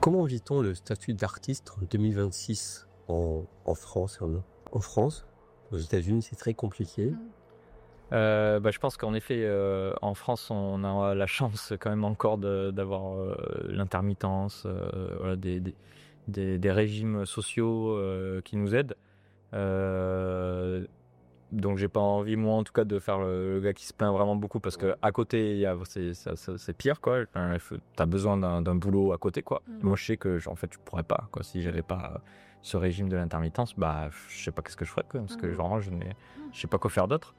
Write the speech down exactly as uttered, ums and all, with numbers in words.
Comment vit-on le statut d'artiste en deux mille vingt-six en, en France en, en France, aux États-Unis, c'est très compliqué. Mmh. Euh, bah, je pense qu'en effet, euh, en France, on a la chance quand même encore de, d'avoir euh, l'intermittence, euh, voilà, des, des, des, des régimes sociaux euh, qui nous aident. Euh, donc j'ai pas envie, moi en tout cas, de faire le, le gars qui se plaint vraiment beaucoup, parce que à côté, y a, c'est, ça, ça, c'est pire, quoi. Enfin, t'as besoin d'un, d'un boulot à côté, quoi. Mmh. Moi, je sais que, genre, en fait, je pourrais pas, quoi. Si j'avais pas ce régime de l'intermittence, bah, je sais pas qu'est-ce que je ferais, quoi, parce que, genre, je n'ai, je sais pas quoi faire d'autre.